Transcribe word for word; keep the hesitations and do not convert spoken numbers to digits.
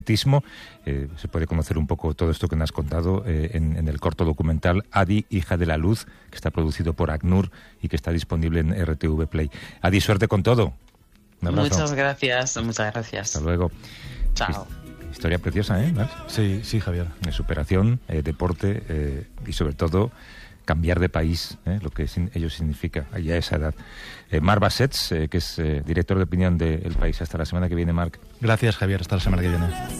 Eh, se puede conocer un poco todo esto que nos has contado eh, en, en el corto documental Adi, hija de la luz, que está producido por ACNUR y que está disponible en R T V Play. Adi, suerte con todo. Un abrazo. Muchas gracias, muchas gracias. Hasta luego. Chao. Historia preciosa, ¿eh? Max? Sí, sí, Javier. De superación, eh, deporte eh, y sobre todo cambiar de país, ¿eh? Lo que sin, ello significa allá a esa edad. Eh, Marc Bassets, eh, que es eh, director de opinión de El País. Hasta la semana que viene, Marc. Gracias, Javier. Hasta la semana que viene.